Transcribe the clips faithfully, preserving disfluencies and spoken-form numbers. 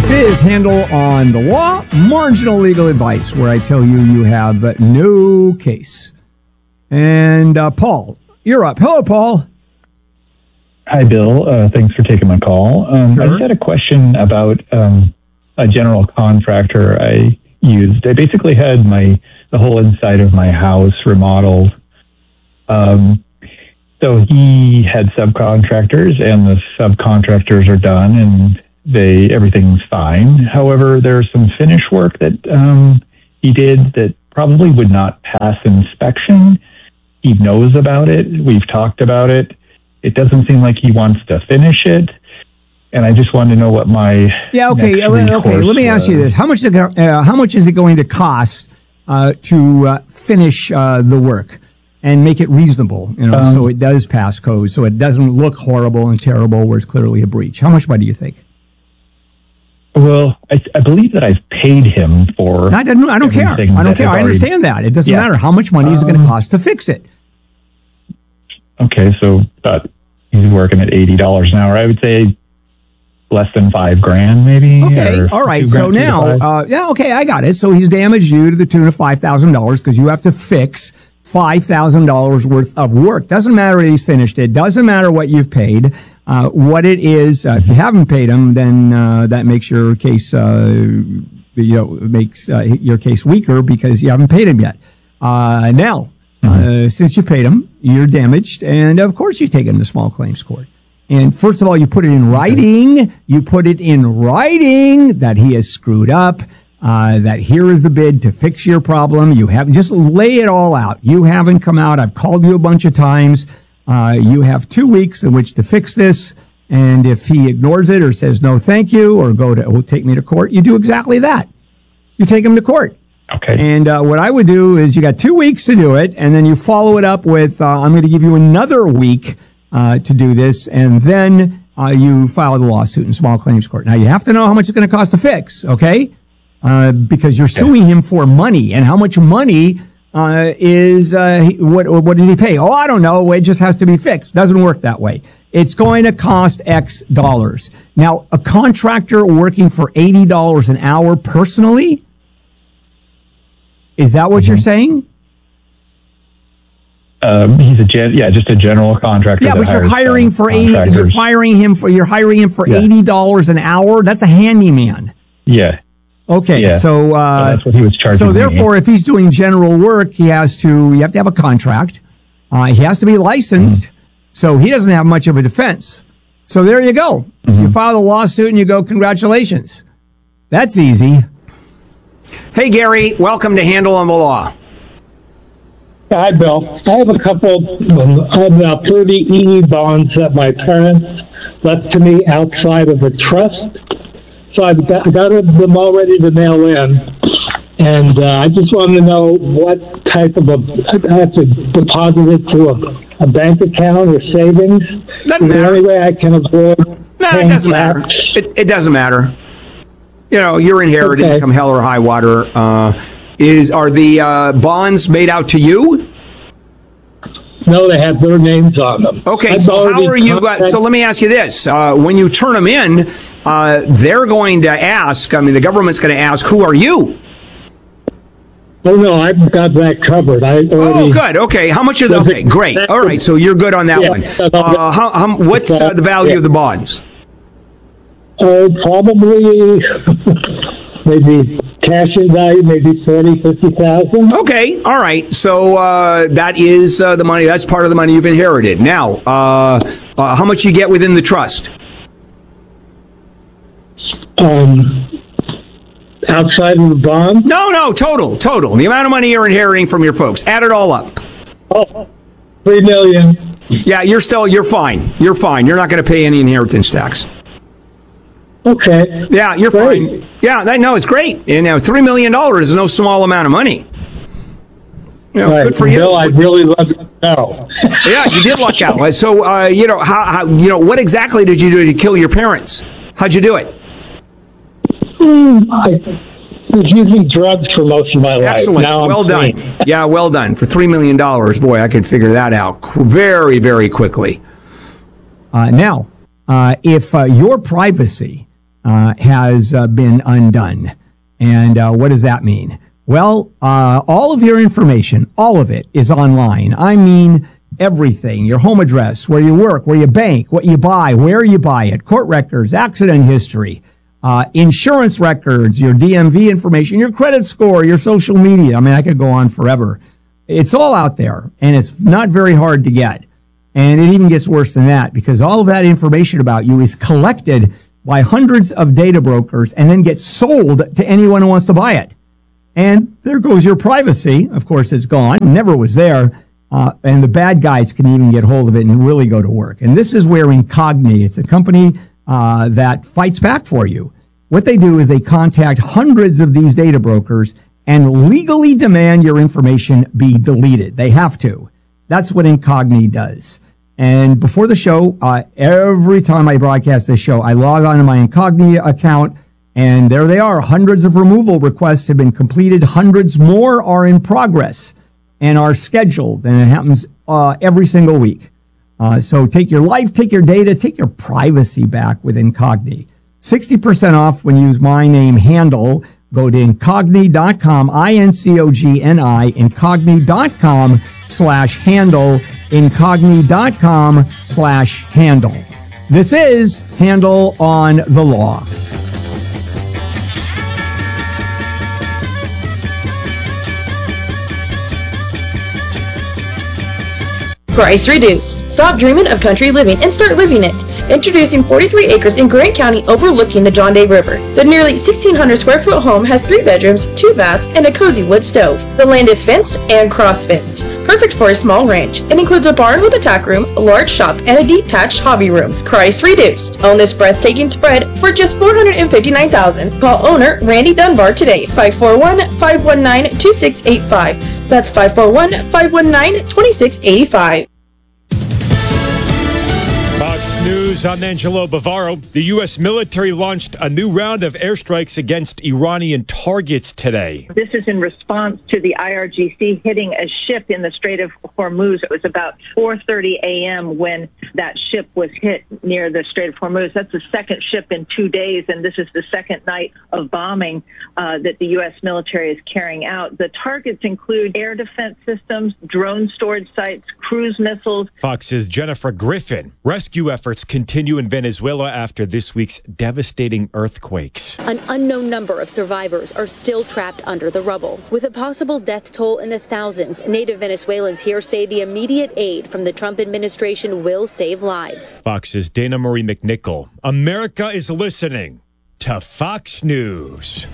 This is Handel on the Law, marginal legal advice, where I tell you you have no case. And uh, Paul, you're up. Hello, Paul. Hi, Bill. Uh, thanks for taking my call. Um, Sure. I just had a question about um, a general contractor I used. I basically had my the whole inside of my house remodeled. Um, so he had subcontractors, and the subcontractors are done, and they everything's fine. However, there's some finish work that um, he did that probably would not pass inspection. He knows about it. We've talked about it. It doesn't seem like he wants to finish it. And I just wanted to know what my Yeah, okay, next uh, okay. recourse Let me ask you was. this: How much is it, go- uh, how much is it going to cost uh, to uh, finish uh, the work and make it reasonable? You know, Um, so it does pass code, so it doesn't look horrible and terrible where it's clearly a breach. How much money do you think? Well, I, I believe that I've paid him for. I don't. I don't care. everything I don't that care. has I already- understand that. It doesn't Yeah. matter how much money is it going to Um, cost to fix it. Okay, so uh, he's working at eighty dollars an hour. I would say less than five grand, maybe. Okay, or all right. two So grand, two to now, five. uh, yeah, okay, I got it. So he's damaged you to the tune of five thousand dollars because you have to fix five thousand dollars worth of work. Doesn't matter that he's finished it. Doesn't matter what you've paid. Uh, what it is, uh, if you haven't paid him, then uh, that makes your case, uh, you know, makes uh, your case weaker because you haven't paid him yet. Uh, now, uh, since you paid him, you're damaged, and of course you take him to small claims court. And first of all, you put it in writing. You put it in writing that he has screwed up, uh, that here is the bid to fix your problem. You have just lay it all out. You haven't come out. I've called you a bunch of times. Uh, you have two weeks in which to fix this. And if he ignores it or says no, thank you, or go to, oh, take me to court, you do exactly that. You take him to court. Okay. And uh, what I would do is you got two weeks to do it, and then you follow it up with, uh, I'm going to give you another week uh, to do this, and then uh, you file the lawsuit in small claims court. Now, you have to know how much it's going to cost to fix, okay? Uh, because you're suing him for money, and how much money uh, is, uh, he- what, what did he pay? Oh, I don't know. It just has to be fixed. Doesn't work that way. It's going to cost X dollars. Now, a contractor working for eighty dollars an hour personally, is that what you're saying? Um, he's a gen, yeah, just a general contractor. Yeah, that but you're hires, hiring uh, for eighty. You're contractors. hiring him for. You're hiring him for Yeah. eighty dollars an hour. That's a handyman. Yeah, Okay, Yeah. so uh, that's what he was charging So me. therefore, if he's doing general work, he has to. You have to have a contract. Uh, he has to be licensed. Mm-hmm. So he doesn't have much of a defense. So there you go. Mm-hmm. You file the lawsuit and you go, congratulations. That's easy. Hey Gary, welcome to Handel on the Law. Hi, Bill. I have a couple, um, I have about thirty E E bonds that my parents left to me outside of a trust. So I've got, I got them all ready to mail in. And uh, I just want to know what type of a, I have to deposit it to a, a bank account or savings. Doesn't Is there matter. any way I can avoid No, it paying doesn't matter. tax? It, it doesn't matter. You know, you're inherited Okay. come hell or high water. Uh, is are the uh, bonds made out to you? No, they have their names on them. Okay, I've so how already are you? Uh, contacted- so let me ask you this: uh, when you turn them in, uh, they're going to ask. I mean, the government's going to ask, "Who are you?" Oh, no, I've got that covered. I Oh, already, good. Okay, how much are the? Okay, great. All right, so you're good on that Yeah. one. Uh, how, how, what's uh, the value of the bonds? Uh, probably maybe cash in value, maybe forty, fifty thousand. Okay, all right. So uh, that is uh, the money. That's part of the money you've inherited. Now, uh, uh, how much you get within the trust? Um, outside of the bond. No, no, total, total. The amount of money you're inheriting from your folks. Add it all up. Oh, three million. Yeah, you're still, you're fine. You're fine. You're not going to pay any inheritance tax. Okay. Yeah, you're Great. fine. Yeah, that, no, it's great. And now three million dollars is no small amount of money. You know, Right. good for you. Bill, I'd really love to know. Yeah, you did luck out. So, uh, you know, how, how, you know, what exactly did you do to kill your parents? How'd you do it? I was using drugs for most of my life. Excellent. Now I'm Well done. clean. Yeah, well done. For three million dollars, boy, I could figure that out qu- very, very quickly. Uh, now, uh, if uh, your privacy uh, has uh, been undone. And uh, what does that mean? Well, uh, all of your information, all of it is online. I mean, everything, your home address, where you work, where you bank, what you buy, where you buy it, court records, accident history, uh, insurance records, your D M V information, your credit score, your social media. I mean, I could go on forever. It's all out there, and it's not very hard to get. And it even gets worse than that, because all of that information about you is collected by hundreds of data brokers and then gets sold to anyone who wants to buy it. And there goes your privacy. Of course, it's gone. Never was there. Uh, and the bad guys can even get hold of it and really go to work. And this is where Incogni, it's a company uh, that fights back for you. What they do is they contact hundreds of these data brokers and legally demand your information be deleted. They have to. That's what Incogni does. And before the show, uh, every time I broadcast this show, I log on to my Incogni account, and there they are. Hundreds of removal requests have been completed. Hundreds more are in progress and are scheduled, and it happens uh, every single week. Uh, so take your life, take your data, take your privacy back with Incogni. sixty percent off when you use my name, Handel. Go to Incogni dot com, I N C O G N I, Incogni dot com slash Handel, Incogni dot com slash Handel. This is Handel on the Law. Price reduced. Stop dreaming of country living and start living it. Introducing forty-three acres in Grant County overlooking the John Day River. The nearly sixteen hundred square foot home has three bedrooms, two baths, and a cozy wood stove. The land is fenced and cross-fenced. Perfect for a small ranch. It includes a barn with a tack room, a large shop, and a detached hobby room. Price reduced. Own this breathtaking spread for just four hundred fifty-nine thousand dollars. Call owner Randy Dunbar today, five four one, five one nine, two six eight five. That's five four one, five one nine, two six eight five. Fox News, I'm Angelo Bavaro. The U S military launched a new round of airstrikes against Iranian targets today. This is in response to the I R G C hitting a ship in the Strait of Hormuz. It was about four thirty a.m. when that ship was hit near the Strait of Hormuz. That's the second ship in two days, and this is the second night of bombing uh, that the U S military is carrying out. The targets include air defense systems, drone storage sites, cruise missiles. Fox's Jennifer Griffin. Rescue efforts continue in Venezuela after this week's devastating earthquakes. An unknown number of survivors are still trapped under the rubble. With a possible death toll in the thousands, native Venezuelans here say the immediate aid from the Trump administration will save lives. Fox's Dana Marie McNichol. America is listening to Fox News.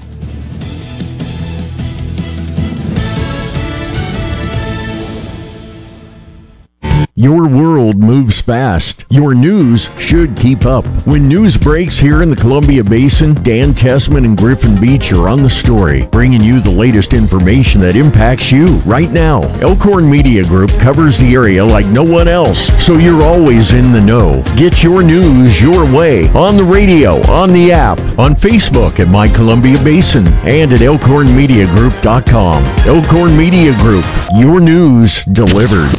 Your world moves fast. Your news should keep up. When news breaks here in the Columbia Basin, Dan Tessman and Griffin Beach are on the story, bringing you the latest information that impacts you right now. Elkhorn Media Group covers the area like no one else, so you're always in the know. Get your news your way on the radio, on the app, on Facebook at My Columbia Basin, and at elkhorn media group dot com. Elkhorn Media Group, your news delivered.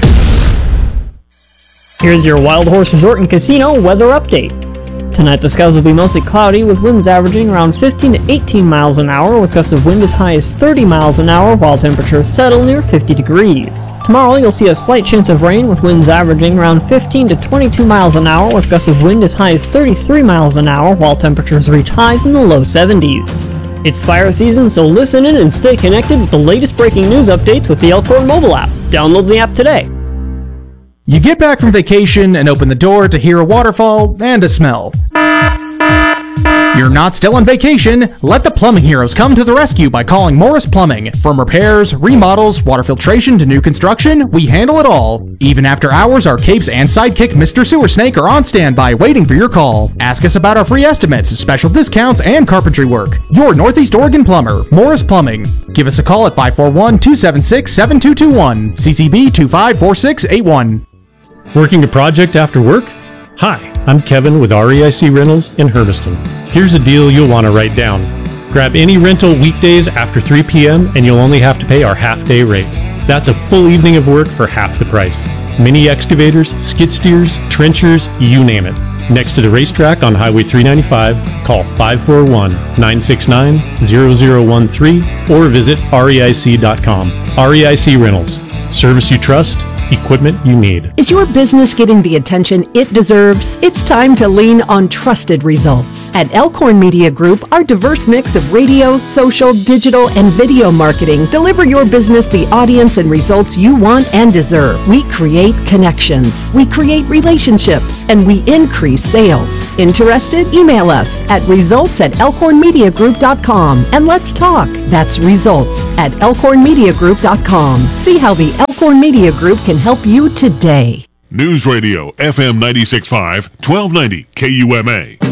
Here's your Wild Horse Resort and Casino weather update. Tonight the skies will be mostly cloudy with winds averaging around fifteen to eighteen miles an hour with gusts of wind as high as thirty miles an hour while temperatures settle near fifty degrees. Tomorrow you'll see a slight chance of rain with winds averaging around fifteen to twenty-two miles an hour with gusts of wind as high as thirty-three miles an hour while temperatures reach highs in the low seventies. It's fire season, so listen in and stay connected with the latest breaking news updates with the Elkhorn mobile app. Download the app today. You get back from vacation and open the door to hear a waterfall and a smell. You're not still on vacation. Let the plumbing heroes come to the rescue by calling Morris Plumbing. From repairs, remodels, water filtration to new construction, we handle it all. Even after hours, our capes and sidekick Mister Sewer Snake are on standby waiting for your call. Ask us about our free estimates, special discounts, and carpentry work. Your Northeast Oregon plumber, Morris Plumbing. Give us a call at five four one, two seven six, seven two two one, C C B two five four six eight one. Working a project after work? Hi, I'm Kevin with R E I C Rentals in Hermiston. Here's a deal you'll want to write down. Grab any rental weekdays after three p.m. and you'll only have to pay our half-day rate. That's a full evening of work for half the price. Mini excavators, skid steers, trenchers, you name it. next to the racetrack on Highway three ninety-five. Call five four one, nine six nine, zero zero one three or visit reic dot com. R E I C Rentals. Service you trust, equipment you need. Is your business getting the attention it deserves? It's time to lean on trusted results. At Elkhorn Media Group, our diverse mix of radio, social, digital, and video marketing deliver your business the audience and results you want and deserve. We create connections, we create relationships, and we increase sales. Interested? Email us at results at elkhorn media group dot com and let's talk. That's results at elkhorn media group dot com. See how the Elkhorn Media Group can help you today. News Radio F M ninety-six point five, twelve ninety K U M A.